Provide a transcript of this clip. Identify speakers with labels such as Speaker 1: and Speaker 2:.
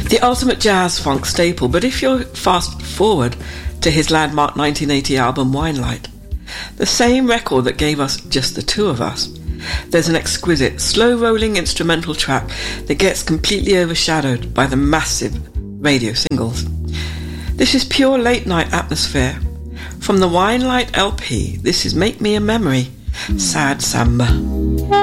Speaker 1: The ultimate jazz funk staple, but if you fast forward to his landmark 1980 album Wine Light, the same record that gave us Just the Two of Us, there's an exquisite, slow-rolling instrumental track that gets completely overshadowed by the massive radio singles. This is pure late-night atmosphere. From the Wine Light LP, this is Make Me a Memory, Sad Samba.